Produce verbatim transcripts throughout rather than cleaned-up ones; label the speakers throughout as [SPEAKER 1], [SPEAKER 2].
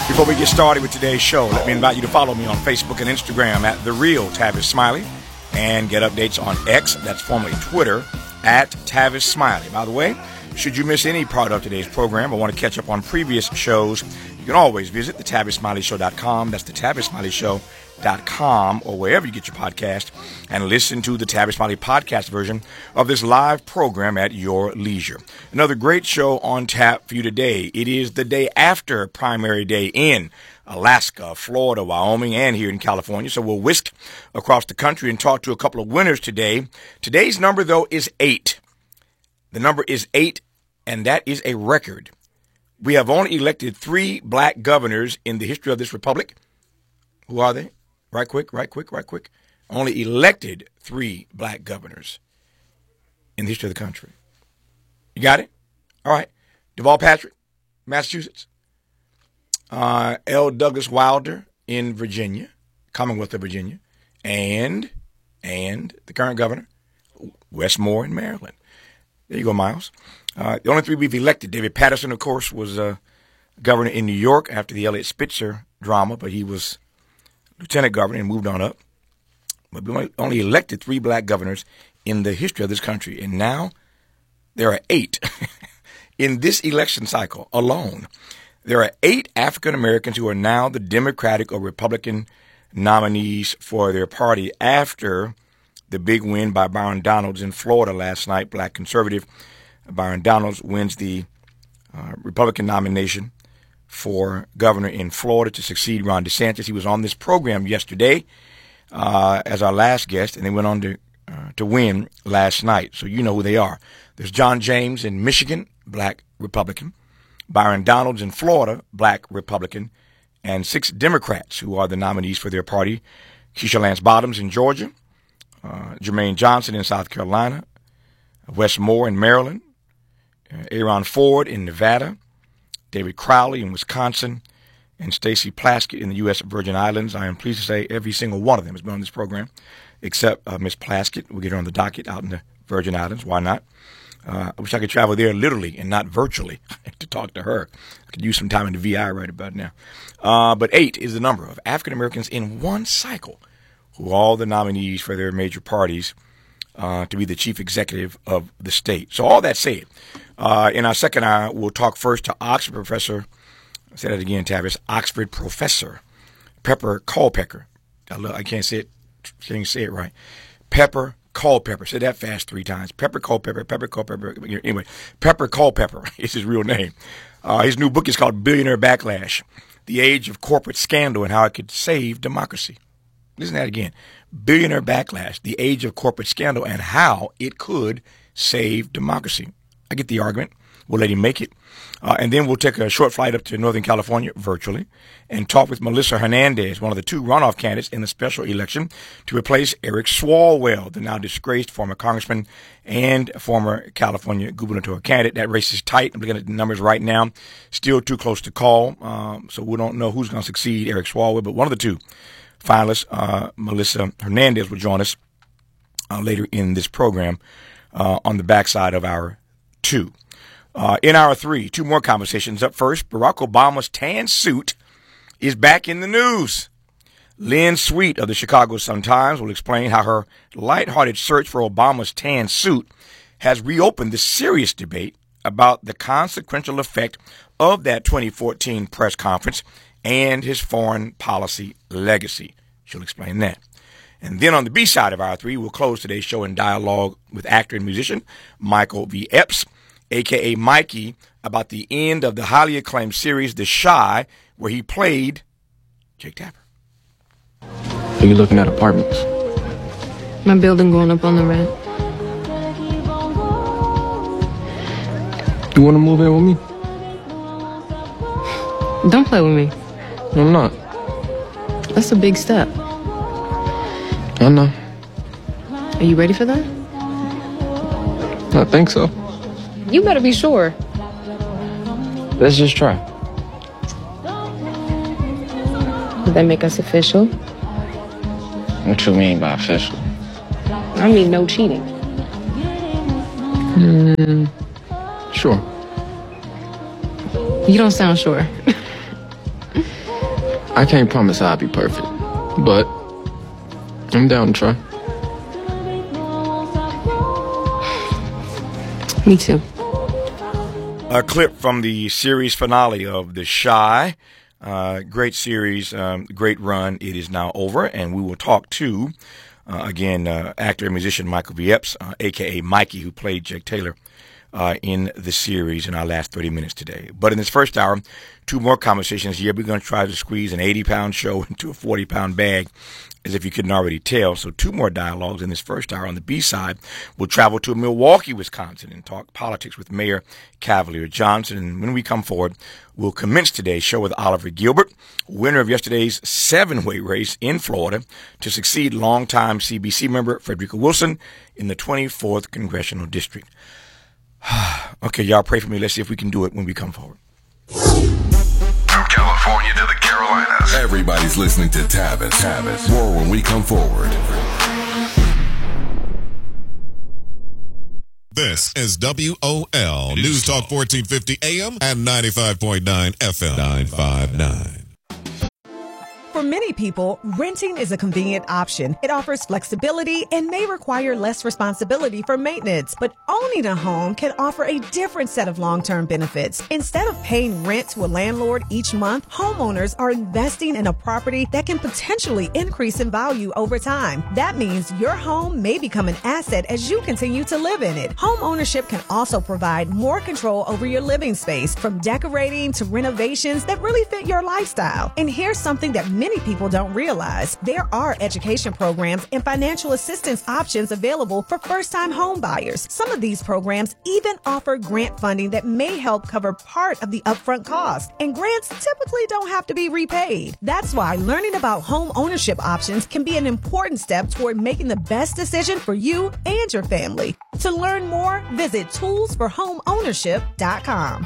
[SPEAKER 1] Before we get started with today's show, let me invite you to follow me on Facebook and Instagram at The Real Tavis Smiley and get updates on X, that's formerly Twitter, at Tavis Smiley. By the way, should you miss any part of today's program or want to catch up on previous shows, you can always visit the tavis smiley show dot com. That's the tavis smiley show dot com or wherever you get your podcast and listen to the Tavis Smiley podcast version of this live program at your leisure. Another great show on tap for you today. It is the day after primary day in Alaska, Florida, Wyoming, and here in California. So we'll whisk across the country and talk to a couple of winners today. Today's number, though, is eight. The number is eight, and that is a record. We have only elected three black governors in the history of this republic. Who are they? Right quick, right quick, right quick. Only elected three black governors in the history of the country. You got it? All right. Deval Patrick, Massachusetts. Uh, L. Douglas Wilder in Virginia, Commonwealth of Virginia. And, and the current governor, Wes Moore in Maryland. There you go, Miles. Uh, the only three we've elected, David Paterson, of course, was uh, governor in New York after the Eliot Spitzer drama, but he was lieutenant governor and moved on up. But we only elected three black governors in the history of this country. And now there are eight in this election cycle alone. There are eight African Americans who are now the Democratic or Republican nominees for their party after the big win by Byron Donalds in Florida last night. Black conservative Byron Donalds wins the uh, Republican nomination for governor in Florida to succeed Ron DeSantis. He was on this program yesterday uh, as our last guest, and they went on to uh, to win last night. So you know who they are. There's John James in Michigan, black Republican. Byron Donalds in Florida, black Republican. And six Democrats who are the nominees for their party. Keisha Lance Bottoms in Georgia. Uh, Jermaine Johnson in South Carolina. Wes Moore in Maryland. Uh, Aaron Ford in Nevada. David Crowley in Wisconsin, and Stacey Plaskett in the U S Virgin Islands. I am pleased to say every single one of them has been on this program, except uh, Miss Plaskett. We'll get her on the docket out in the Virgin Islands. Why not? Uh, I wish I could travel there literally and not virtually to talk to her. I could use some time in the V I right about now. Uh, but eight is the number of African Americans in one cycle who are all the nominees for their major parties uh, to be the chief executive of the state. So all that said, Uh, in our second hour, we'll talk first to Oxford professor, I'll say that again, Tavis, Oxford professor, Pepper Culpeper. I, love, I can't say it, can't say it right. Pepper Culpeper. Say that fast three times. Pepper Culpeper, Pepper Culpeper. Anyway, Pepper Culpeper is his real name. Uh, his new book is called Billionaire Backlash, The Age of Corporate Scandal and How It Could Save Democracy. Listen to that again. Billionaire Backlash, The Age of Corporate Scandal and How It Could Save Democracy. I get the argument. We'll let him make it. Uh, and then we'll take a short flight up to Northern California virtually and talk with Melissa Hernandez, one of the two runoff candidates in the special election to replace Eric Swalwell, the now disgraced former congressman and former California gubernatorial candidate. That race is tight. I'm looking at the numbers right now. Still too close to call. Um, so we don't know who's going to succeed Eric Swalwell, but one of the two finalists, uh, Melissa Hernandez, will join us uh, later in this program uh, on the backside of our Two. Uh, in hour three, two more conversations. Up first, Barack Obama's tan suit is back in the news. Lynn Sweet of the Chicago Sun-Times will explain how her lighthearted search for Obama's tan suit has reopened the serious debate about the consequential effect of that twenty fourteen press conference and his foreign policy legacy. She'll explain that. And then on the B side of hour three, we'll close today's show in dialogue with actor and musician Michael V. Epps, a k a. Mikey, about the end of the highly acclaimed series The Chi, where he played Jake Tapper.
[SPEAKER 2] Are you looking at apartments?
[SPEAKER 3] My building going up on the rent.
[SPEAKER 2] You want to move in with me?
[SPEAKER 3] Don't play with me.
[SPEAKER 2] I'm not.
[SPEAKER 3] That's a big step.
[SPEAKER 2] I know.
[SPEAKER 3] Are you ready for that?
[SPEAKER 2] I think so.
[SPEAKER 3] You better be sure.
[SPEAKER 2] Let's just try.
[SPEAKER 3] Would that make us official?
[SPEAKER 2] What you mean by official?
[SPEAKER 3] I mean no cheating.
[SPEAKER 2] Mm, sure.
[SPEAKER 3] You don't sound sure.
[SPEAKER 2] I can't promise I'll be perfect, but I'm down to try.
[SPEAKER 3] Me too.
[SPEAKER 1] A clip from the series finale of The Chi. Uh, great series, um, great run. It is now over, and we will talk to, uh, again, uh, actor and musician Michael V. Epps, uh, a k a. Mikey, who played Jake Taylor uh, in the series in our last thirty minutes today. But in this first hour, two more conversations. Yeah, we're going to try to squeeze an eighty-pound show into a forty-pound bag, as if you couldn't already tell. So two more dialogues in this first hour. On the B side, we'll travel to Milwaukee, Wisconsin, and talk politics with Mayor Cavalier Johnson. And when we come forward, we'll commence today's show with Oliver Gilbert, winner of yesterday's seven-way race in Florida to succeed longtime C B C member Frederica Wilson in the twenty-fourth Congressional District. Okay, y'all pray for me. Let's see if we can do it when we come forward.
[SPEAKER 4] California to the Carolinas. Everybody's listening to Tavis. Tavis. More when we come forward.
[SPEAKER 5] This is W O L News Talk fourteen fifty A M and ninety-five point nine F M. nine five nine.
[SPEAKER 6] For many people, renting is a convenient option. It offers flexibility and may require less responsibility for maintenance. But owning a home can offer a different set of long-term benefits. Instead of paying rent to a landlord each month, homeowners are investing in a property that can potentially increase in value over time. That means your home may become an asset as you continue to live in it. Home ownership can also provide more control over your living space, from decorating to renovations that really fit your lifestyle. And here's something that many Many people don't realize. There are education programs and financial assistance options available for first-time home buyers. Some of these programs even offer grant funding that may help cover part of the upfront cost. And grants typically don't have to be repaid. That's why learning about home ownership options can be an important step toward making the best decision for you and your family. To learn more, visit tools for home ownership dot com.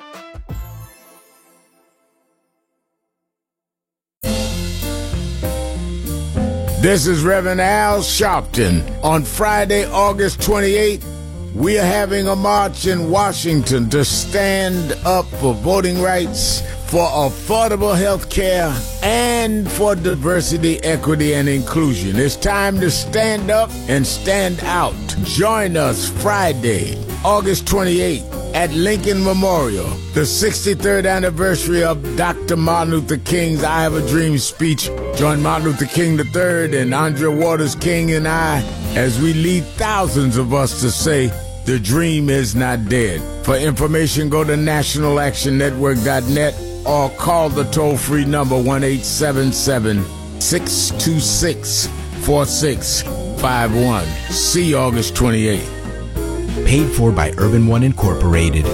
[SPEAKER 7] This is Reverend Al Sharpton. On Friday, August twenty-eighth, we are having a march in Washington to stand up for voting rights, for affordable health care, and for diversity, equity, and inclusion. It's time to stand up and stand out. Join us Friday, August twenty-eighth, at Lincoln Memorial, the sixty-third anniversary of Doctor Martin Luther King's I Have a Dream speech. Join Martin Luther King the third and Andrea Waters King and I as we lead thousands of us to say, the dream is not dead. For information, go to national action network dot net or call the toll-free number one eight seven seven, six two six, four six five one. See August twenty-eighth.
[SPEAKER 8] Paid for by Urban One Incorporated.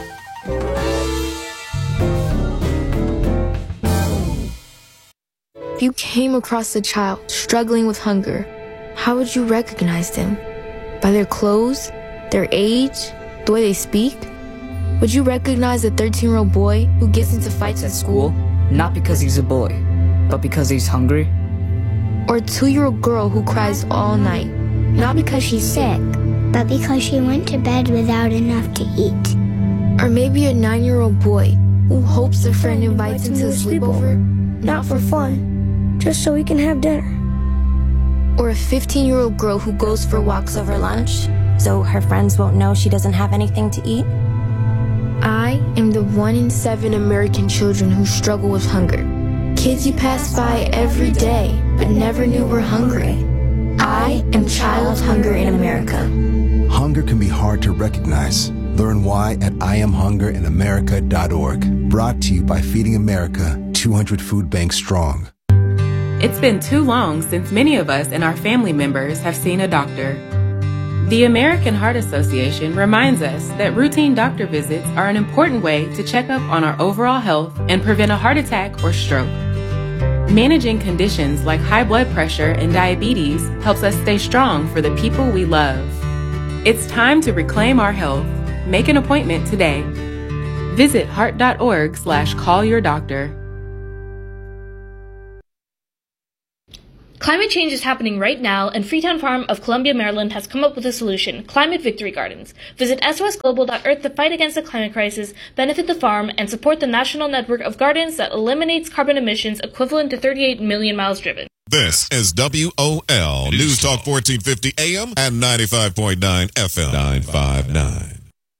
[SPEAKER 9] If you came across a child struggling with hunger, how would you recognize them? By their clothes, their age, the way they speak? Would you recognize a thirteen-year-old boy who gets into fights at school?
[SPEAKER 10] Not because he's a boy, but because he's hungry?
[SPEAKER 9] Or a two-year-old girl who cries all night, not because she's sick,
[SPEAKER 11] but because she went to bed without enough to eat?
[SPEAKER 9] Or maybe a nine-year-old boy who hopes a friend invites him to a sleepover,
[SPEAKER 11] not for fun, just so we can have dinner.
[SPEAKER 9] Or a fifteen-year-old girl who goes for walks over lunch,
[SPEAKER 12] so her friends won't know she doesn't have anything to eat?
[SPEAKER 9] I am the one in seven American children who struggle with hunger. Kids you pass by every day, but never knew were hungry. I am Child Hunger in America.
[SPEAKER 13] Hunger can be hard to recognize. Learn why at I am hunger in america dot org. Brought to you by Feeding America, two hundred food banks strong.
[SPEAKER 14] It's been too long since many of us and our family members have seen a doctor. The American Heart Association reminds us that routine doctor visits are an important way to check up on our overall health and prevent a heart attack or stroke. Managing conditions like high blood pressure and diabetes helps us stay strong for the people we love. It's time to reclaim our health. Make an appointment today. Visit heart.org slash call your doctor.
[SPEAKER 15] Climate change is happening right now, and Freetown Farm of Columbia, Maryland has come up with a solution, Climate Victory Gardens. Visit S O S global dot org to fight against the climate crisis, benefit the farm, and support the national network of gardens that eliminates carbon emissions equivalent to thirty-eight million miles driven.
[SPEAKER 5] This is W O L News Talk fourteen fifty A M and ninety-five point nine F M. nine five nine.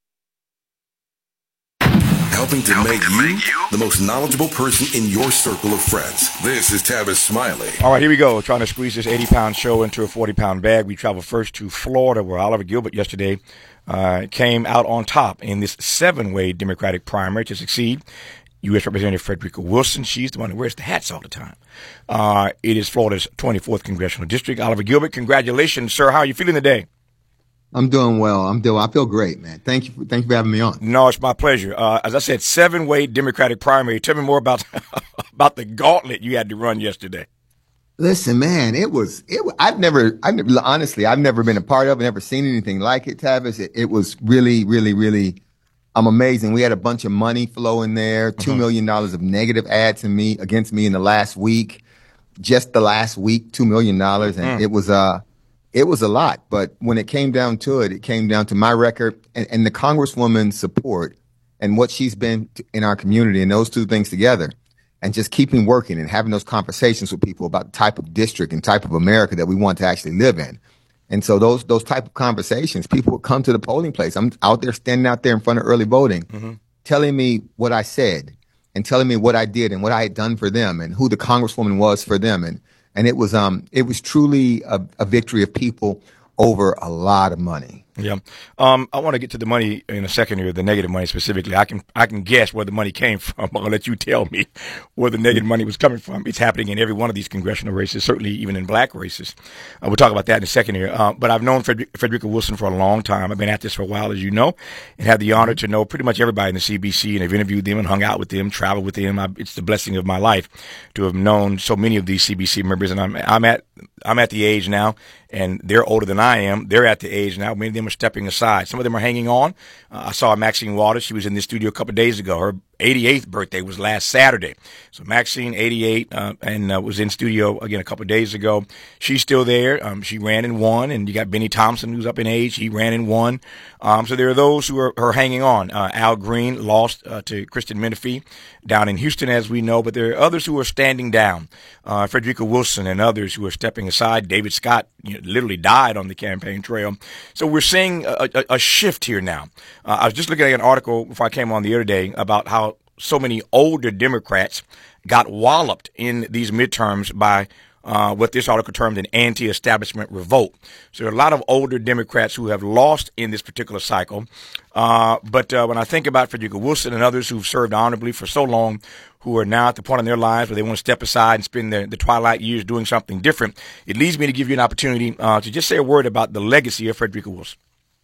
[SPEAKER 4] Helping to, Helping make, to you make you the most knowledgeable person in your circle of friends. This is Tavis Smiley.
[SPEAKER 1] All right, here we go. Trying to squeeze this eighty-pound show into a forty-pound bag. We travel first to Florida, where Oliver Gilbert yesterday uh, came out on top in this seven-way Democratic primary to succeed U S Representative Frederica Wilson. She's the one who wears the hats all the time. Uh, it is Florida's twenty-fourth Congressional District. Oliver Gilbert, congratulations, sir. How are you feeling today?
[SPEAKER 16] I'm doing well. I'm doing. I feel great, man. Thank you. For, thank you for having me on.
[SPEAKER 1] No, it's my pleasure. Uh, as I said, seven-way Democratic primary. Tell me more about about the gauntlet you had to run yesterday.
[SPEAKER 16] Listen, man, it was. It. I've never. I honestly, I've never been a part of it. Never seen anything like it, Tavis. It, it was really, really, really. I'm amazing. We had a bunch of money flow in there. Two uh-huh. million dollars of negative ads in me against me in the last week. Just the last week, two million dollars, and mm. it was uh It was a lot, but when it came down to it, it came down to my record and, and the Congresswoman's support and what she's been in our community, and those two things together, and just keeping working and having those conversations with people about the type of district and type of America that we want to actually live in. And so those those type of conversations, people would come to the polling place. I'm out there standing out there in front of early voting, mm-hmm. telling me what I said and telling me what I did and what I had done for them and who the Congresswoman was for them. And And it was um it was truly a, a victory of people over a lot of money.
[SPEAKER 1] Yeah. Um, I want to get to the money in a second here, the negative money specifically. I can I can guess where the money came from. I'll let you tell me where the negative money was coming from. It's happening in every one of these congressional races, certainly even in black races. Uh, we'll talk about that in a second here. Uh, but I've known Fred- Frederica Wilson for a long time. I've been at this for a while, as you know, and had the honor to know pretty much everybody in the C B C, and I've interviewed them and hung out with them, traveled with them. I, it's the blessing of my life to have known so many of these C B C members, and I'm I'm at I'm at the age now, and they're older than I am. They're at the age now. Many of them are stepping aside. Some of them are hanging on. Uh, I saw Maxine Waters. She was in the studio a couple of days ago. Her eighty-eighth birthday was last Saturday. So Maxine, eighty-eight, uh, and uh, was in studio again a couple of days ago. She's still there. Um, she ran and won. And you got Benny Thompson, who's up in age. He ran and won. Um, so there are those who are, are hanging on. Uh, Al Green lost uh, to Kristen Menifee down in Houston, as we know. But there are others who are standing down. Uh, Frederica Wilson and others who are stepping aside. David Scott, you know, literally died on the campaign trail. So we're seeing a, a, a shift here now. Uh, I was just looking at an article before I came on the other day about how so many older Democrats got walloped in these midterms by uh, what this article termed an anti-establishment revolt. So there are a lot of older Democrats who have lost in this particular cycle. Uh, but uh, when I think about Frederica Wilson and others who've served honorably for so long, who are now at the point in their lives where they want to step aside and spend their, the twilight years doing something different, it leads me to give you an opportunity uh, to just say a word about the legacy of Frederica Wilson.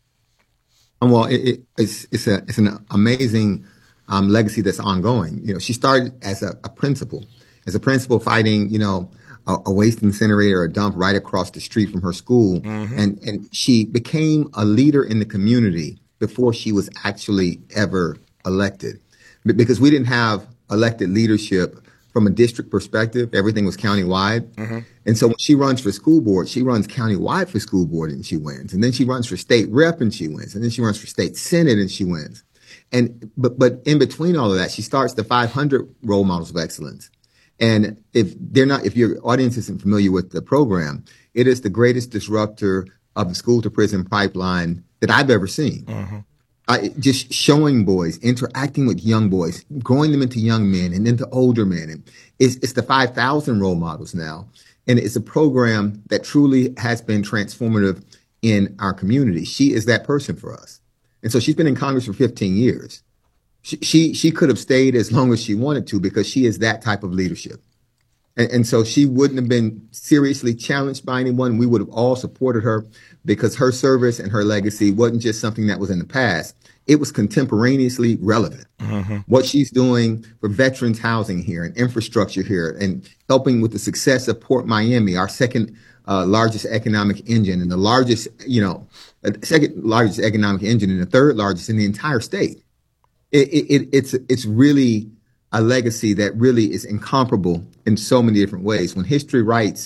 [SPEAKER 16] Well, it, it, it's it's a it's an amazing um, legacy that's ongoing. You know, she started as a, a principal, as a principal fighting, you know, a, a waste incinerator, a dump right across the street from her school, mm-hmm. and and she became a leader in the community before she was actually ever elected, because we didn't have elected leadership from a district perspective. Everything was countywide. Mm-hmm. And so when she runs for school board, she runs countywide for school board and she wins. And then she runs for state rep and she wins. And then she runs for state senate and she wins. And but but in between all of that, she starts the five hundred role models of excellence. And if they're not, if your audience isn't familiar with the program, it is the greatest disruptor of the school to prison pipeline that I've ever seen. Mm-hmm. I, just showing boys, interacting with young boys, growing them into young men and into older men. And it's, it's the five thousand role models now. And it's a program that truly has been transformative in our community. She is that person for us. And so she's been in Congress for fifteen years. She, she, she could have stayed as long as she wanted to because she is that type of leadership. And, and so she wouldn't have been seriously challenged by anyone. We would have all supported her because her service and her legacy wasn't just something that was in the past. It was contemporaneously relevant. Mm-hmm. What she's doing for veterans housing here and infrastructure here and helping with the success of Port Miami, our second uh, largest economic engine and the largest, you know, second largest economic engine and the third largest in the entire state. It, it, it's, it's really a legacy that really is incomparable in so many different ways. When history writes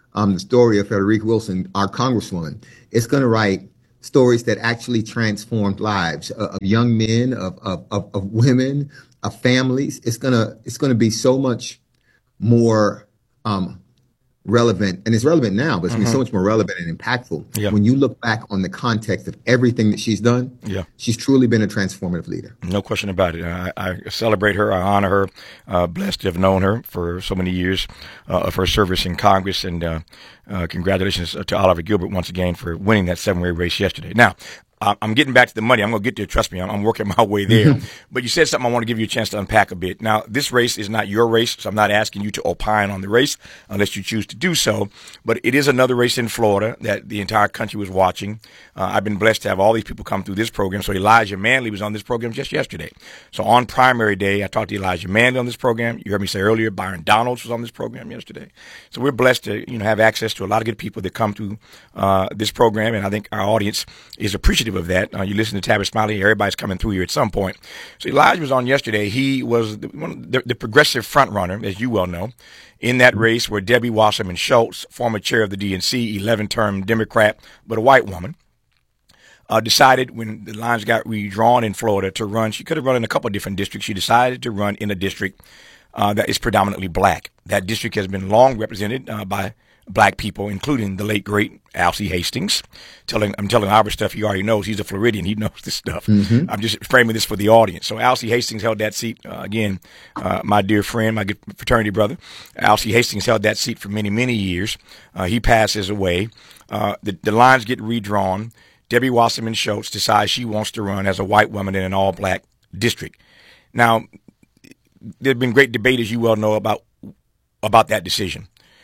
[SPEAKER 16] um, the story of Frederica Wilson, our Congresswoman. It's going to write stories that actually transformed lives of, of young men, of, of, of, of women, of families. It's gonna it's gonna be so much more um, relevant, and it's relevant now, but it's gonna be so much more relevant and impactful
[SPEAKER 1] Yeah.
[SPEAKER 16] when you look back on the context of everything that she's done.
[SPEAKER 1] Yeah.
[SPEAKER 16] She's truly been a transformative leader.
[SPEAKER 1] No question about it. I, I celebrate her. I honor her. Uh, blessed to have known her for so many years uh, of her service in Congress. And uh, uh, congratulations to Oliver Gilbert once again for winning that seven-way race yesterday. Now, I'm getting back to the money. I'm going to get there. Trust me. I'm, I'm working my way there. But you said something I want to give you a chance to unpack a bit. Now, this race is not your race, so I'm not asking you to opine on the race unless you choose to do so. But it is another race in Florida that the entire country was watching. Uh, I've been blessed to have all these people come through this program. So Elijah Manley was on this program just yesterday. So on primary day, I talked to Elijah Manley on this program. You heard me say earlier, Byron Donalds was on this program yesterday. So we're blessed to, you know, have access to a lot of good people that come through uh, this program, and I think our audience is appreciative of that. Uh, you listen to Tavis Smiley, everybody's coming through here at some point. So Elijah was on yesterday. He was the, one of the, the progressive front runner, as you well know, in that race where Debbie Wasserman Schultz, former chair of the D N C, eleven-term Democrat, but a white woman, uh, decided when the lines got redrawn in Florida to run. She could have run in a couple of different districts. She decided to run in a district uh, that is predominantly black. That district has been long represented uh, by black people, including the late, great Alcee Hastings. Telling, I'm telling Albert stuff he already knows. He's a Floridian. He knows this stuff. Mm-hmm. I'm just framing this for the audience. So Alcee Hastings held that seat. Uh, again, uh, my dear friend, my good fraternity brother, Alcee Hastings held that seat for many, many years. Uh, he passes away. Uh, the, the lines get redrawn. Debbie Wasserman Schultz decides she wants to run as a white woman in an all-black district. Now, there have been great debate, as you well know, about about that decision.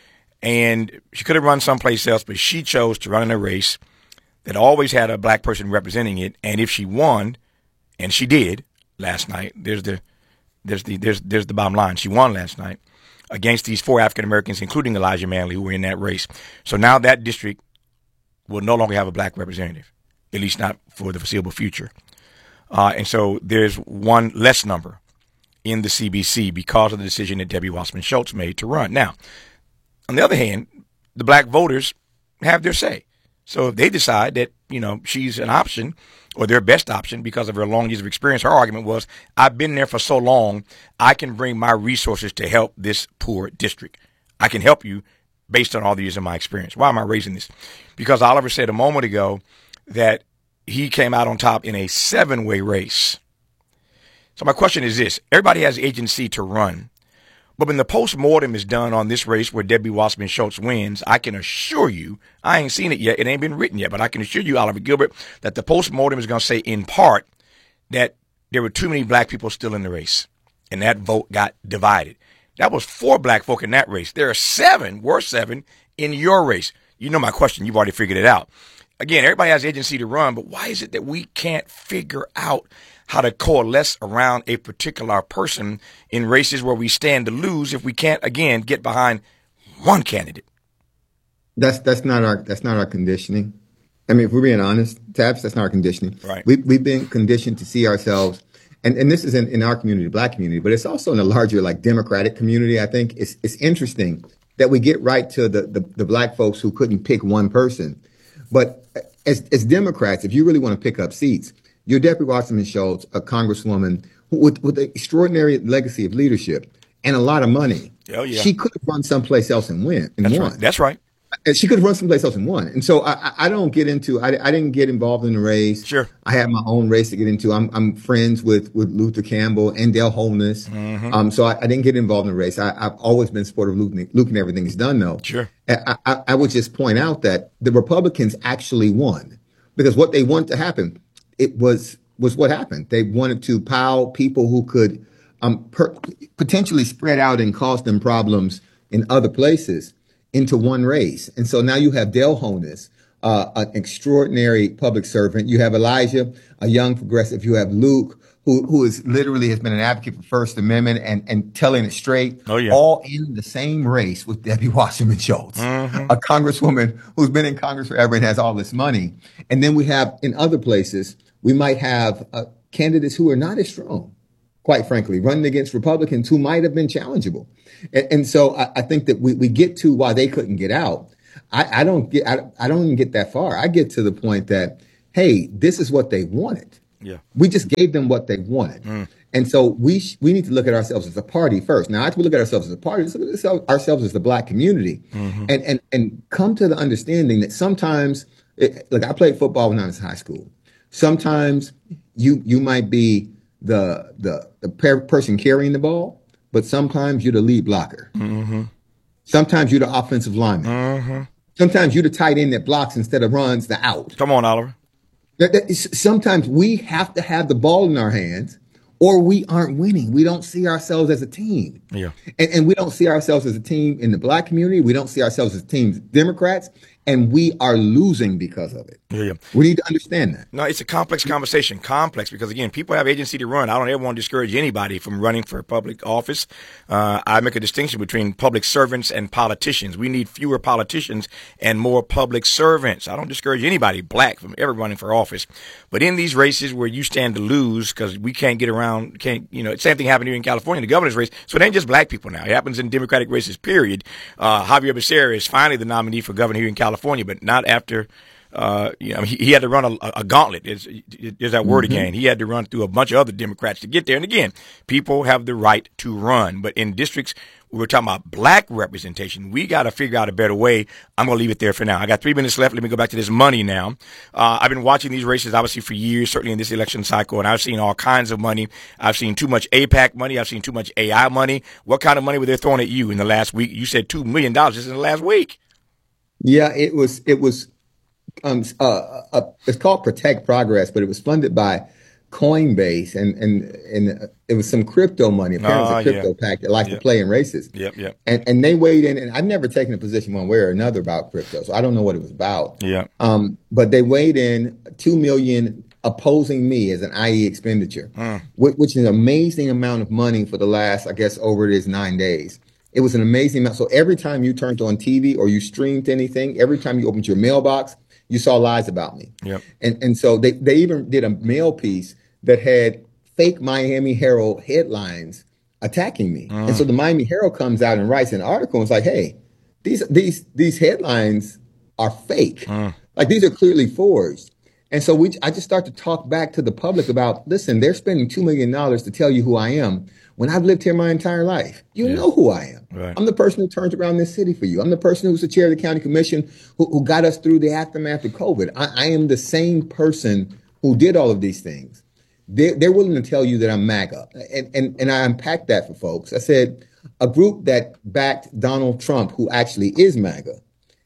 [SPEAKER 1] And she could have run someplace else, but she chose to run in a race that always had a black person representing it. And if she won, and she did last night, there's the there's the there's there's the bottom line. She won last night against these four African Americans, including Elijah Manley, who were in that race. So now that district will no longer have a black representative, at least not for the foreseeable future. Uh, and so there's one less number in the C B C because of the decision that Debbie Wasserman Schultz made to run. Now, on the other hand, the black voters have their say. So if they decide that, you know, she's an option or their best option because of her long years of experience, her argument was, I've been there for so long, I can bring my resources to help this poor district. I can help you based on all the years of my experience. Why am I raising this? Because Oliver said a moment ago that he came out on top in a seven-way race. So my question is this. Everybody has agency to run. But when the post-mortem is done on this race where Debbie Wasserman Schultz wins, I can assure you, I ain't seen it yet, it ain't been written yet, but I can assure you, Oliver Gilbert, that the post-mortem is going to say in part that there were too many black people still in the race, and that vote got divided. That was four black folk in that race. There are seven, were seven, in your race. You know my question. You've already figured it out. Again, everybody has agency to run, but why is it that we can't figure out how to coalesce around a particular person in races where we stand to lose if we can't, again, get behind one candidate?
[SPEAKER 16] That's that's not our that's not our conditioning. I mean, if we're being honest, Tabs, that's not our conditioning.
[SPEAKER 1] Right.
[SPEAKER 16] We, we've been conditioned to see ourselves, and, and this is in, in our community, black community, but it's also in the larger, like, Democratic community. I think it's it's interesting that we get right to the, the, the black folks who couldn't pick one person. But as, as Democrats, if you really want to pick up seats, you're Debbie Wasserman Schultz, a congresswoman who, with, with an extraordinary legacy of leadership and a lot of money.
[SPEAKER 1] Oh, yeah.
[SPEAKER 16] She could have run someplace else and win. And
[SPEAKER 1] That's
[SPEAKER 16] won.
[SPEAKER 1] right. That's right.
[SPEAKER 16] And she could have run someplace else and won. And so I, I don't get into, I, I didn't get involved in the race.
[SPEAKER 1] Sure.
[SPEAKER 16] I have my own race to get into. I'm, I'm friends with, with Luther Campbell and Dale Holness.
[SPEAKER 1] Mm-hmm.
[SPEAKER 16] Um, so I, I didn't get involved in the race. I, I've always been supportive of Luke, Luke and everything he's done, though.
[SPEAKER 1] Sure.
[SPEAKER 16] I, I, I would just point out that the Republicans actually won because what they wanted to happen, it was, was what happened. They wanted to pile people who could um, per, potentially spread out and cause them problems in other places into one race. And so now you have Dale Holness, uh, an extraordinary public servant. You have Elijah, a young progressive. You have Luke, who who is literally has been an advocate for First Amendment and, and telling it straight.
[SPEAKER 1] Oh, yeah.
[SPEAKER 16] All in the same race with Debbie Wasserman Schultz, mm-hmm. a congresswoman who's been in Congress forever and has all this money. And then we have in other places, we might have uh, candidates who are not as strong, quite frankly, running against Republicans who might have been challengeable. And, and so I, I think that we, we get to why they couldn't get out I, I don't get, I, I don't even get that far. I get to the point that, hey, this is what they wanted.
[SPEAKER 1] Yeah.
[SPEAKER 16] We just gave them what they wanted. Mm. And so we sh- we need to look at ourselves as a party first. Now, after we look at ourselves as a party, let's look at ourselves as the black community, mm-hmm. and, and, and come to the understanding that sometimes, it, look, I played football when I was in high school. Sometimes you you might be the the, the per- person carrying the ball, but sometimes you're the lead blocker.
[SPEAKER 1] Mm-hmm.
[SPEAKER 16] Sometimes you're the offensive lineman.
[SPEAKER 1] Mm-hmm.
[SPEAKER 16] Sometimes you're the tight end that blocks instead of runs the out.
[SPEAKER 1] Come on, Oliver.
[SPEAKER 16] Sometimes we have to have the ball in our hands, or we aren't winning. We don't see ourselves as a team.
[SPEAKER 1] Yeah.
[SPEAKER 16] And, and we don't see ourselves as a team in the black community. We don't see ourselves as teams Democrats. And we are losing because of it.
[SPEAKER 1] Yeah, yeah.
[SPEAKER 16] We need to understand that.
[SPEAKER 1] No, it's a complex conversation. Complex because, again, people have agency to run. I don't ever want to discourage anybody from running for public office. Uh, I make a distinction between public servants and politicians. We need fewer politicians and more public servants. I don't discourage anybody, black, from ever running for office. But in these races where you stand to lose because we can't get around, can't, you know, same thing happened here in California, the governor's race. So it ain't just black people now. It happens in Democratic races, period. Uh, Javier Becerra is finally the nominee for governor here in California. California, but not after, uh, you know, he, he had to run a, a gauntlet. There's, there's that word mm-hmm. again. He had to run through a bunch of other Democrats to get there. And again, people have the right to run. But in districts, we were talking about black representation. We got to figure out a better way. I'm going to leave it there for now. I got three minutes left. Let me go back to this money now. Uh, I've been watching these races, obviously, for years, certainly in this election cycle, and I've seen all kinds of money. I've seen too much AIPAC money. I've seen too much A I money. What kind of money were they throwing at you in the last week? You said two million dollars just in the last week.
[SPEAKER 16] Yeah, it was, it was, um, uh, uh, it's called Protect Progress, but it was funded by Coinbase, and, and, and it was some crypto money. Apparently,
[SPEAKER 1] oh,
[SPEAKER 16] it's a crypto
[SPEAKER 1] yeah.
[SPEAKER 16] pack that likes
[SPEAKER 1] yep.
[SPEAKER 16] to play in races.
[SPEAKER 1] Yep, yep.
[SPEAKER 16] And, and they weighed in, and I've never taken a position one way or another about crypto, so I don't know what it was about.
[SPEAKER 1] Yeah.
[SPEAKER 16] Um, but they weighed in two million opposing me as an I E expenditure, mm. which, which is an amazing amount of money for the last, I guess, over it is nine days. It was an amazing amount. So every time you turned on T V or you streamed anything, every time you opened your mailbox, you saw lies about me.
[SPEAKER 1] Yep.
[SPEAKER 16] And and so they, they even did a mail piece that had fake Miami Herald headlines attacking me. Mm. And so the Miami Herald comes out and writes an article and it's like, hey, these these these headlines are fake. Mm. Like these are clearly forged. And so we I just start to talk back to the public about, listen, they're spending two million dollars to tell you who I am. When I've lived here my entire life, you yeah. know who I am.
[SPEAKER 1] Right.
[SPEAKER 16] I'm the person who turns around this city for you. I'm the person who's the chair of the county commission who, who got us through the aftermath of COVID. I, I am the same person who did all of these things. They're, they're willing to tell you that I'm MAGA. And, and, and I unpacked that for folks. I said a group that backed Donald Trump, who actually is MAGA,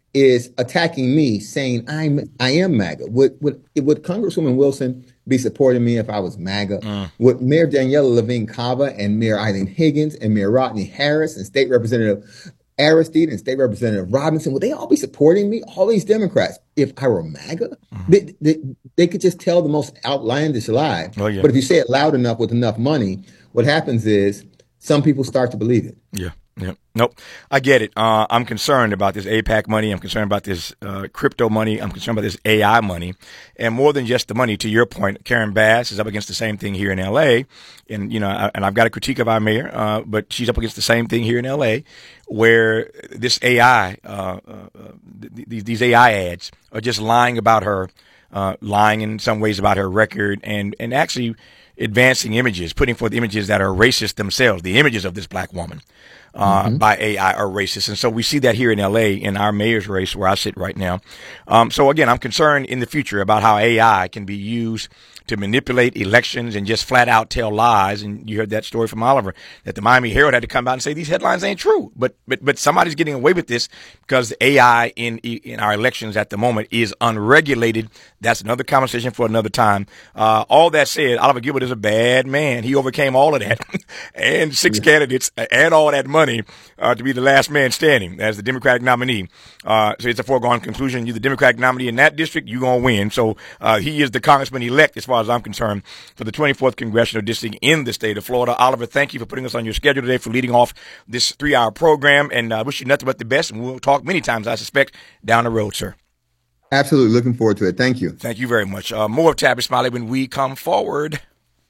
[SPEAKER 16] is attacking me saying I'm, I am MAGA. Would, would, would Congresswoman Wilson be supporting me if I was MAGA? Mm. Would Mayor Daniela Levine Cava and Mayor Eileen Higgins and Mayor Rodney Harris and State Representative Aristide and State Representative Robinson, would they all be supporting me? All these Democrats, if I were MAGA? Mm. They, they, they could just tell the most outlandish lie.
[SPEAKER 1] Oh, yeah.
[SPEAKER 16] But if you say it loud enough with enough money, what happens is some people start to believe it.
[SPEAKER 1] Yeah. Yeah. Nope. I get it. Uh, I'm concerned about this AIPAC money. I'm concerned about this uh, crypto money. I'm concerned about this A I money. And more than just the money, to your point, Karen Bass is up against the same thing here in L A. And, you know, I, and I've got a critique of our mayor, uh, but she's up against the same thing here in L A, where this A I, uh, uh, th- these A I ads are just lying about her, uh, lying in some ways about her record, and, and actually advancing images, putting forth images that are racist themselves, the images of this black woman. Uh, mm-hmm. by A I are racist. And so we see that here in L A in our mayor's race where I sit right now. Um, so again, I'm concerned in the future about how A I can be used to manipulate elections and just flat out tell lies. And you heard that story from Oliver, that the Miami Herald had to come out and say these headlines ain't true. But but but somebody's getting away with this because the A I in in our elections at the moment is unregulated. That's another conversation for another time. Uh, all that said, Oliver Gilbert is a bad man. He overcame all of that and six yeah. candidates and all that money uh, to be the last man standing as the Democratic nominee. Uh, so it's a foregone conclusion. You're the Democratic nominee in that district, you're going to win. So uh, he is the congressman-elect, as far as I'm concerned, for the twenty-fourth Congressional District in the state of Florida. Oliver, thank you for putting us on your schedule today, for leading off this three-hour program, and I uh, wish you nothing but the best, and we'll talk many times, I suspect, down the road, sir.
[SPEAKER 16] Absolutely. Looking forward to it. Thank you.
[SPEAKER 1] Thank you very much. Uh, more of Tavis Smiley when we come forward.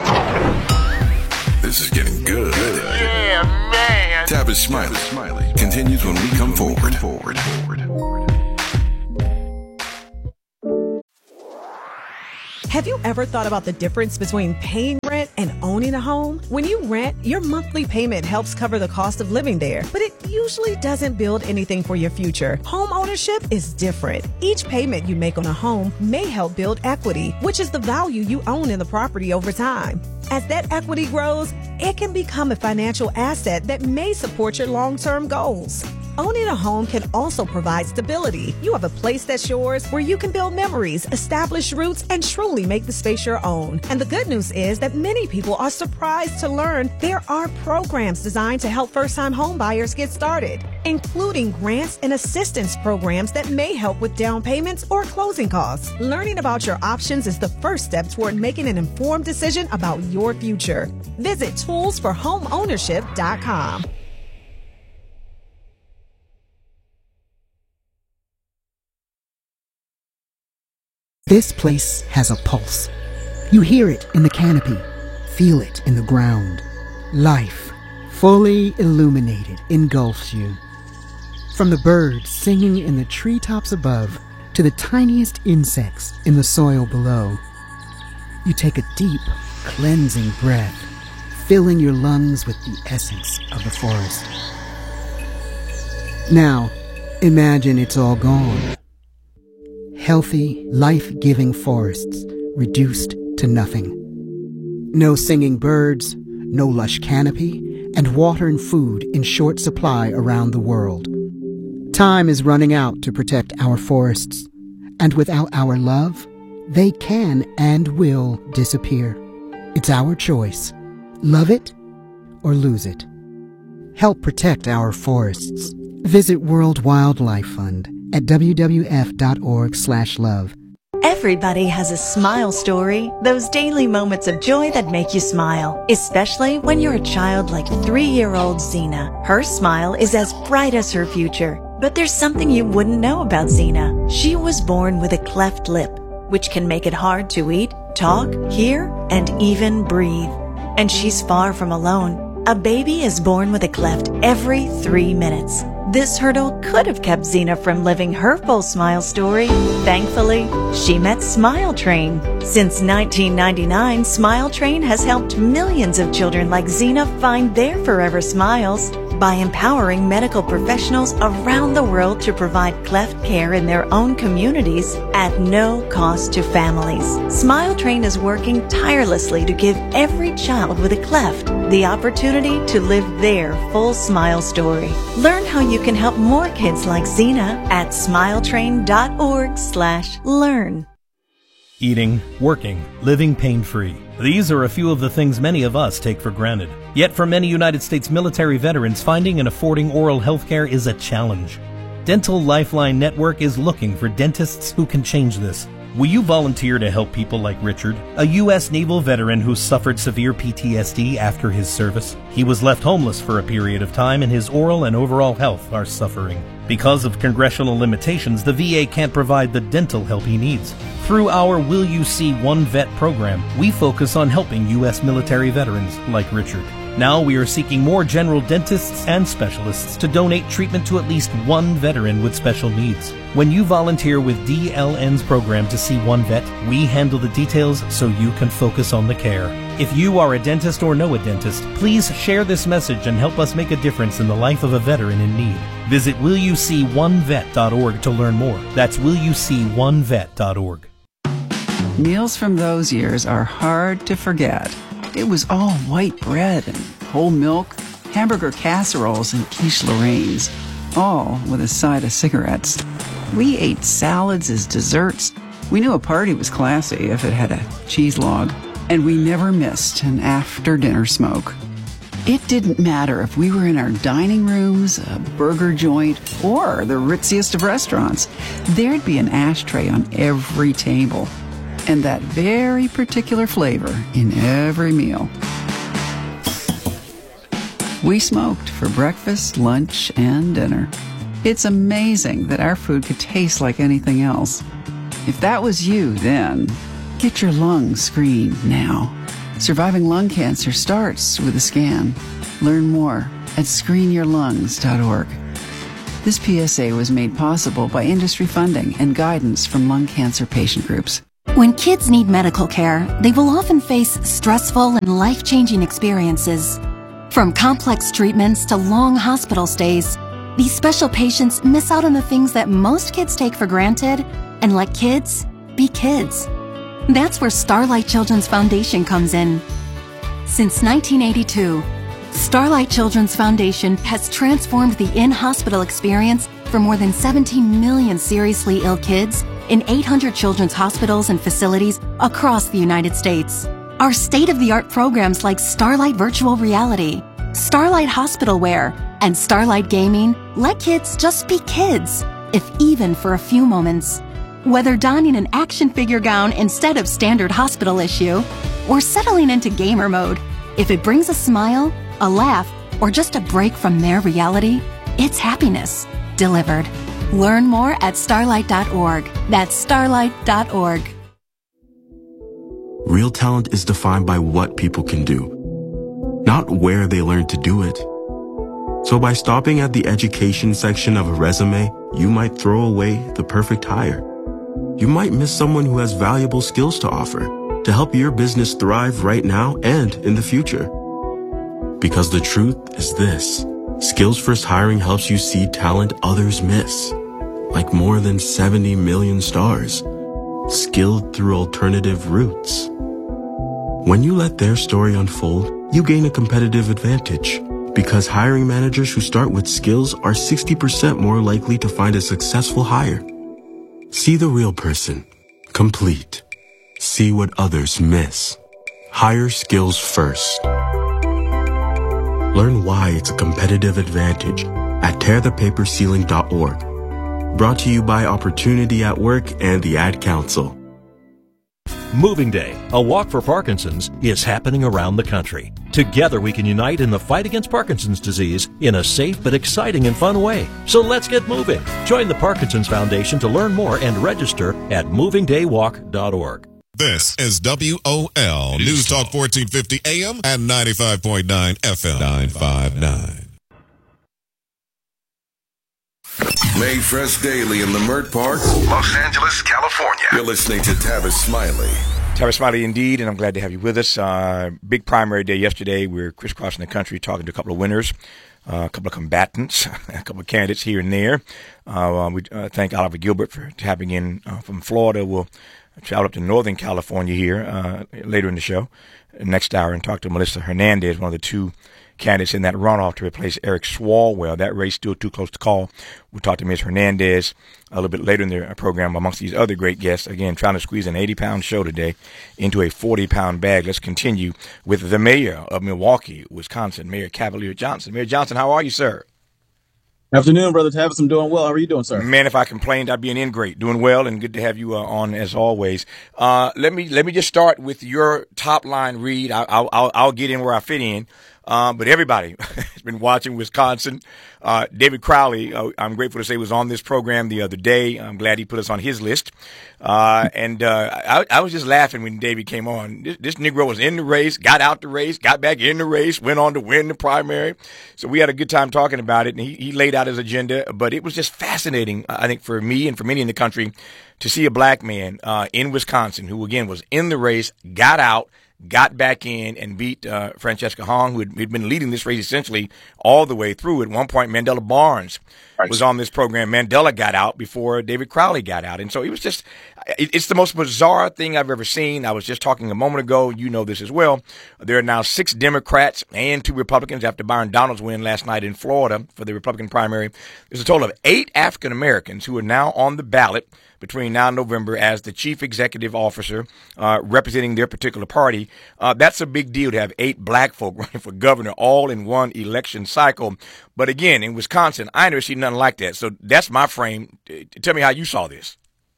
[SPEAKER 4] This is getting good.
[SPEAKER 1] Yeah, man.
[SPEAKER 4] Tavis Smiley continues when we come forward. forward.
[SPEAKER 6] Have you ever thought about the difference between paying rent and owning a home? When you rent, your monthly payment helps cover the cost of living there, but it usually doesn't build anything for your future. Home ownership is different. Each payment you make on a home may help build equity, which is the value you own in the property over time. As that equity grows, it can become a financial asset that may support your long-term goals. Owning a home can also provide stability. You have a place that's yours where you can build memories, establish roots, and truly make the space your own. And the good news is that many people are surprised to learn there are programs designed to help first-time home buyers get started, including grants and assistance programs that may help with down payments or closing costs. Learning about your options is the first step toward making an informed decision about your future. Visit tools for home ownership dot com.
[SPEAKER 17] This place has a pulse. You hear it in the canopy, feel it in the ground. Life, fully illuminated, engulfs you. From the birds singing in the treetops above to the tiniest insects in the soil below, you take a deep, cleansing breath, filling your lungs with the essence of the forest. Now, imagine it's all gone. Healthy, life-giving forests reduced to nothing. No singing birds, no lush canopy, and water and food in short supply around the world. Time is running out to protect our forests, and without our love, they can and will disappear. It's our choice. Love it or lose it. Help protect our forests. Visit World Wildlife Fund at w w f dot org slash love.
[SPEAKER 18] Everybody has a smile story, those daily moments of joy that make you smile, especially when you're a child like three-year-old Xena. Her smile is as bright as her future, but there's something you wouldn't know about Xena. She was born with a cleft lip, which can make it hard to eat, talk, hear, and even breathe. And she's far from alone. A baby is born with a cleft every three minutes. This hurdle could have kept Xena from living her full smile story. Thankfully, she met Smile Train. Since nineteen ninety-nine, Smile Train has helped millions of children like Xena find their forever smiles by empowering medical professionals around the world to provide cleft care in their own communities at no cost to families. Smile Train is working tirelessly to give every child with a cleft the opportunity to live their full smile story. Learn how you can help more kids like Xena at smiletrain dot org slash learn.
[SPEAKER 19] Eating, working, living pain-free. These are a few of the things many of us take for granted. Yet for many United States military veterans, finding and affording oral health care is a challenge. Dental Lifeline Network is looking for dentists who can change this. Will you volunteer to help people like Richard, a U S naval veteran who suffered severe P T S D after his service? He was left homeless for a period of time, and his oral and overall health are suffering. Because of congressional limitations, the V A can't provide the dental help he needs. Through our Will You See One Vet program, we focus on helping U S military veterans like Richard. Now we are seeking more general dentists and specialists to donate treatment to at least one veteran with special needs. When you volunteer with D L N's program to see one vet, we handle the details so you can focus on the care. If you are a dentist or know a dentist, please share this message and help us make a difference in the life of a veteran in need. Visit will you see one vet dot org to learn more. That's will you see one vet dot org.
[SPEAKER 20] Meals from those years are hard to forget. It was all white bread and whole milk, hamburger casseroles and quiche Lorraines, all with a side of cigarettes. We ate salads as desserts. We knew a party was classy if it had a cheese log, and we never missed an after-dinner smoke. It didn't matter if we were in our dining rooms, a burger joint, or the ritziest of restaurants. There'd be an ashtray on every table, and that very particular flavor in every meal. We smoked for breakfast, lunch, and dinner. It's amazing that our food could taste like anything else. If that was you then, get your lungs screened now. Surviving lung cancer starts with a scan. Learn more at screen your lungs dot org. This P S A was made possible by industry funding and guidance from lung cancer patient groups.
[SPEAKER 21] When kids need medical care, they will often face stressful and life-changing experiences. From complex treatments to long hospital stays, these special patients miss out on the things that most kids take for granted and let kids be kids. That's where Starlight Children's Foundation comes in. Since nineteen eighty-two, Starlight Children's Foundation has transformed the in-hospital experience for more than seventeen million seriously ill kids in eight hundred children's hospitals and facilities across the United States. Our state-of-the-art programs like Starlight Virtual Reality, Starlight Hospital Wear, and Starlight Gaming let kids just be kids, if even for a few moments. Whether donning an action figure gown instead of standard hospital issue, or settling into gamer mode, if it brings a smile, a laugh, or just a break from their reality, it's happiness delivered. Learn more at starlight dot org. That's starlight dot org.
[SPEAKER 22] Real talent is defined by what people can do, not where they learn to do it. So by stopping at the education section of a resume, you might throw away the perfect hire. You might miss someone who has valuable skills to offer to help your business thrive right now and in the future. Because the truth is this: Skills First Hiring helps you see talent others miss, like more than seventy million stars, skilled through alternative routes. When you let their story unfold, you gain a competitive advantage, because hiring managers who start with skills are sixty percent more likely to find a successful hire. See the real person, complete. See what others miss. Hire skills first. Learn why it's a competitive advantage at tear the paper ceiling dot org. Brought to you by Opportunity at Work and the Ad Council.
[SPEAKER 23] Moving Day, a walk for Parkinson's, is happening around the country. Together we can unite in the fight against Parkinson's disease in a safe but exciting and fun way. So let's get moving. Join the Parkinson's Foundation to learn more and register at moving day walk dot org.
[SPEAKER 5] This is W O L News Talk fourteen fifty A M and ninety-five point nine F M. nine five nine.
[SPEAKER 4] Made fresh daily in the Mert Park, Los Angeles, California. You're listening to Tavis Smiley.
[SPEAKER 1] Tavis Smiley indeed, and I'm glad to have you with us. Uh, big primary day yesterday. We were crisscrossing the country talking to a couple of winners, uh, a couple of combatants, a couple of candidates here and there. Uh, we uh, thank Oliver Gilbert for tapping in uh, from Florida. We'll travel up to Northern California here uh, later in the show, next hour, and talk to Melissa Hernandez, one of the two candidates in that runoff to replace Eric Swalwell. That race still too close to call. We'll talk to Miz Hernandez a little bit later in the program amongst these other great guests. Again, trying to squeeze an eighty-pound show today into a forty-pound bag. Let's continue with the mayor of Milwaukee, Wisconsin, Mayor Cavalier Johnson. Mayor Johnson, how are you, sir?
[SPEAKER 24] Afternoon, Brother Tavis. I'm doing well. How are you doing, sir?
[SPEAKER 1] Man, if I complained, I'd be an ingrate. Doing well, and good to have you uh, on as always. Uh, let me let me just start with your top line read. I, I'll, I'll I'll get in where I fit in. Um, but everybody has been watching Wisconsin. Uh, David Crowley, uh, I'm grateful to say, was on this program the other day. I'm glad he put us on his list. Uh, and uh, I, I was just laughing when David came on. This, this Negro was in the race, got out the race, got back in the race, went on to win the primary. So we had a good time talking about it, and he, he laid out his agenda. But it was just fascinating, I think, for me and for many in the country to see a black man uh, in Wisconsin who, again, was in the race, got out, got back in and beat uh, Francesca Hong, who had, had been leading this race essentially all the way through. At one point, Mandela Barnes right. was on this program. Mandela got out before David Crowley got out. And so it was just, it, it's the most bizarre thing I've ever seen. I was just talking a moment ago, you know this as well. There are now six Democrats and two Republicans after Byron Donalds' win last night in Florida for the Republican primary. There's a total of eight African Americans who are now on the ballot between now and November as the chief executive officer uh, representing their particular party. Uh, that's a big deal to have eight black folk running for governor all in one election cycle. But again, in Wisconsin, I never seen nothing like that. So that's my frame. Tell me how you saw this.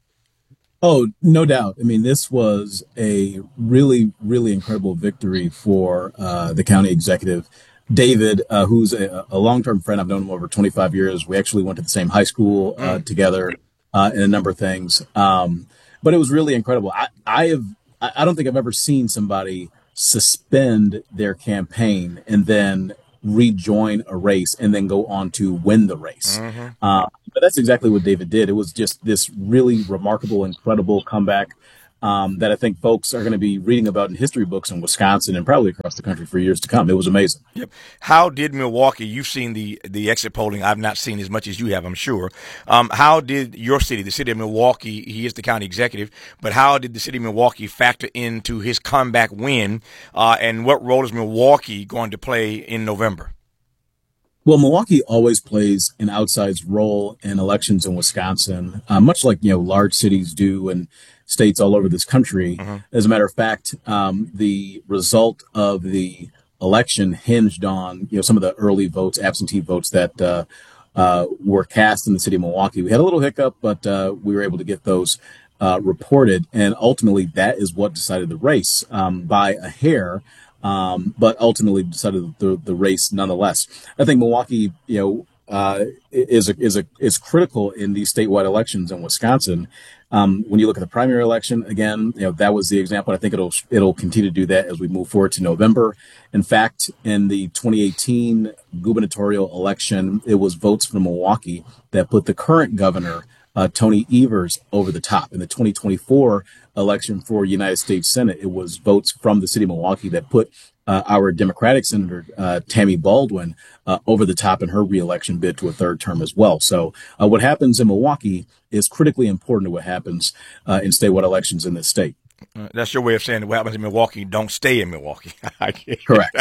[SPEAKER 24] Oh, no doubt. I mean, this was a really, really incredible victory for uh, the county executive. David, uh, who's a, a long-term friend. I've known him over twenty-five years. We actually went to the same high school uh, mm. together. Uh, and a number of things. Um, but it was really incredible. I, I have, I don't think I've ever seen somebody suspend their campaign and then rejoin a race and then go on to win the race. Mm-hmm. Uh, but that's exactly what David did. It was just this really remarkable, incredible comeback. um, that I think folks are going to be reading about in history books in Wisconsin and probably across the country for years to come. It was amazing.
[SPEAKER 1] Yep. How did Milwaukee, you've seen the, the exit polling. I've not seen as much as you have, I'm sure. Um, how did your city, the city of Milwaukee, he is the county executive, but how did the city of Milwaukee factor into his comeback win? Uh, and what role is Milwaukee going to play in November?
[SPEAKER 24] Well, Milwaukee always plays an outsized role in elections in Wisconsin, uh, much like, you know, large cities do in states all over this country. Mm-hmm. As a matter of fact, um, the result of the election hinged on, you know, some of the early votes, absentee votes that uh, uh, were cast in the city of Milwaukee. We had a little hiccup, but uh, we were able to get those uh, reported. And ultimately, that is what decided the race um, by a hair. Um, but ultimately decided the, the race nonetheless. I think Milwaukee, you know, uh, is a, is a, is critical in these statewide elections in Wisconsin. Um, when you look at the primary election, again, you know, that was the example. I think it'll, it'll continue to do that as we move forward to November. In fact, in the twenty eighteen gubernatorial election, it was votes from Milwaukee that put the current governor, Uh, Tony Evers, over the top. In the twenty twenty-four election for United States Senate, it was votes from the city of Milwaukee that put uh, our Democratic Senator uh, Tammy Baldwin uh, over the top in her reelection bid to a third term as well. So uh, what happens in Milwaukee is critically important to what happens uh, in statewide elections in this state.
[SPEAKER 1] Uh, that's your way of saying that what happens in Milwaukee don't stay in Milwaukee.
[SPEAKER 24] Correct.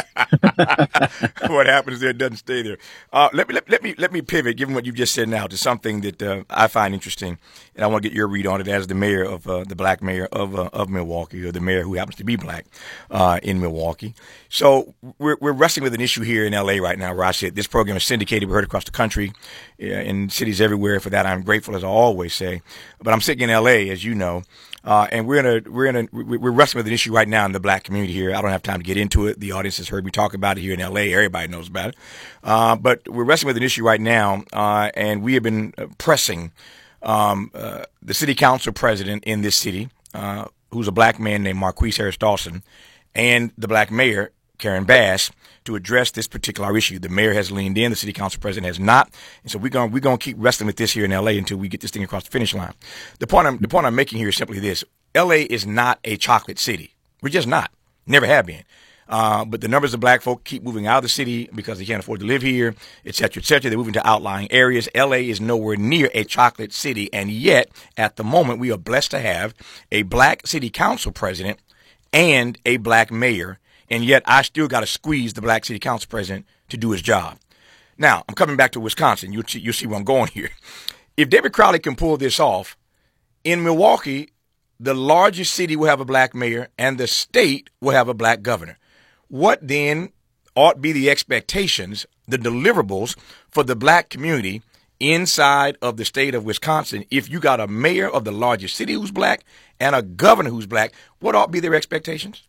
[SPEAKER 1] What happens there doesn't stay there. Uh, let me let, let me let me pivot, given what you just said now, to something that uh, I find interesting, and I want to get your read on it as the mayor of uh, the black mayor of uh, of Milwaukee, or the mayor who happens to be black uh, in Milwaukee. So we're we're wrestling with an issue here in L A right now, where I said this program is syndicated. We heard across the country, uh, in cities everywhere. For that, I'm grateful, as I always say. But I'm sitting in L A, as you know. Uh, and we're in a, we're in a, we're wrestling with an issue right now in the black community here. I don't have time to get into it. The audience has heard me talk about it here in L A. Everybody knows about it. Uh, but we're wrestling with an issue right now. Uh, and we have been pressing, um, uh, the city council president in this city, uh, who's a black man named Marquise Harris Dawson, and the black mayor, Karen Bass, to address this particular issue. The mayor has leaned in, the city council president has not, and so we're going we're going to keep wrestling with this here in L A until we get this thing across the finish line. The point I'm the point I'm making here is simply this: L A is not a chocolate city. We're just not, never have been. Uh, but the numbers of black folk keep moving out of the city because they can't afford to live here, et cetera, et cetera. They're moving to outlying areas. L A is nowhere near a chocolate city, and yet at the moment we are blessed to have a black city council president and a black mayor. And yet I still got to squeeze the black city council president to do his job. Now, I'm coming back to Wisconsin. You'll see, you'll see where I'm going here. If David Crowley can pull this off, in Milwaukee, the largest city will have a black mayor and the state will have a black governor. What then ought be the expectations, the deliverables for the black community inside of the state of Wisconsin if you got a mayor of the largest city who's black and a governor who's black? What ought be their expectations?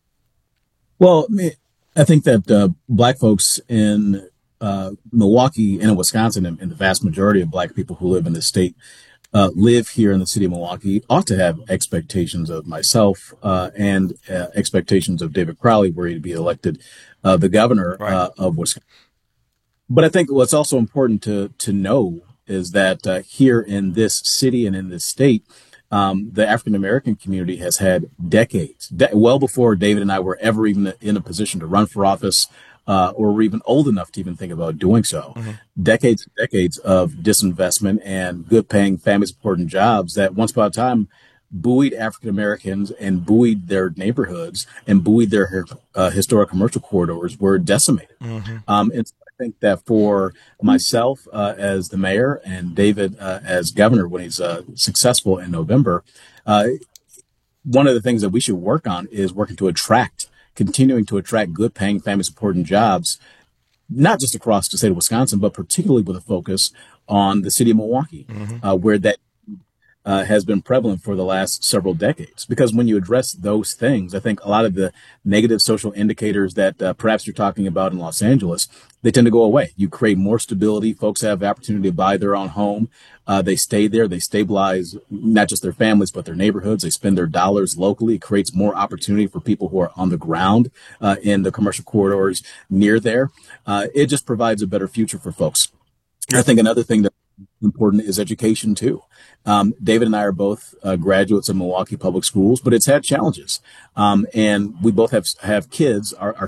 [SPEAKER 24] Well, I think that uh, black folks in uh, Milwaukee and in Wisconsin, and, and the vast majority of black people who live in the state uh, live here in the city of Milwaukee, ought to have expectations of myself uh, and uh, expectations of David Crowley, were he to be elected uh, the governor right. uh, of Wisconsin. But I think what's also important to to know is that uh, here in this city and in this state, Um, the African American community has had decades, de- well before David and I were ever even in a position to run for office, uh, or were even old enough to even think about doing so. Mm-hmm. Decades and decades of disinvestment and good paying family supporting jobs that once upon a time buoyed African Americans and buoyed their neighborhoods and buoyed their uh, historic commercial corridors were decimated. Mm-hmm. Um, and so I think that for myself uh, as the mayor and David uh, as governor, when he's uh, successful in November, uh, one of the things that we should work on is working to attract, continuing to attract good paying family supporting jobs, not just across the state of Wisconsin, but particularly with a focus on the city of Milwaukee, mm-hmm. uh, where that Uh, has been prevalent for the last several decades. Because when you address those things, I think a lot of the negative social indicators that uh, perhaps you're talking about in Los Angeles, they tend to go away. You create more stability. Folks have the opportunity to buy their own home. Uh, they stay there. They stabilize not just their families, but their neighborhoods. They spend their dollars locally. It creates more opportunity for people who are on the ground uh, in the commercial corridors near there. Uh, it just provides a better future for folks. I think another thing that important is education too. Um, David and I are both uh, graduates of Milwaukee Public Schools, but it's had challenges. Um, and we both have have kids. Our, our